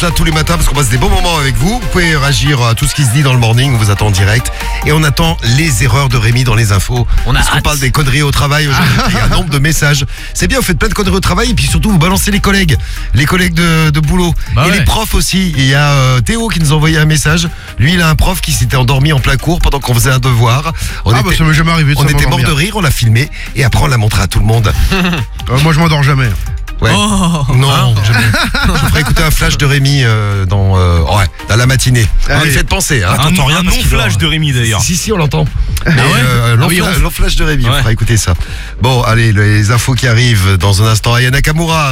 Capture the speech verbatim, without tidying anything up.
là tous les matins parce qu'on passe des bons moments avec vous. Vous pouvez réagir à tout ce qui se dit dans le morning, on vous attend en direct. Et on attend les erreurs de Rémi dans les infos. On a parce qu'on hâte. parle des conneries au travail aujourd'hui. Il y a un nombre de messages. C'est bien, vous faites plein de conneries au travail et puis surtout vous balancez les collègues. Les collègues de, de boulot. Bah et ouais. les profs aussi. Il y a euh, Théo qui nous a envoyé un message. Lui, il a un prof qui s'était endormi en plein cours pendant qu'on faisait un devoir. On Ah était, bah ça m'est jamais arrivé de on ça était mort m'endormir. de rire, on l'a filmé et après on l'a montré à tout le monde. Euh, moi je m'endors jamais. Ouais. Oh, Non, hein. je, je ferai écouter un flash de Rémi euh, dans, euh, ouais, dans la matinée. On Allez. lui fait penser. Hein. Un, T'entends rien un parce qu'il non-flash dort. de Rémi d'ailleurs. Si, si, on l'entend. Ah ouais euh, long, Ah oui, fla- on- long flash de Rémi, on Ouais. fera écouter ça. Bon, allez, les infos qui arrivent dans un instant. Aya Nakamura.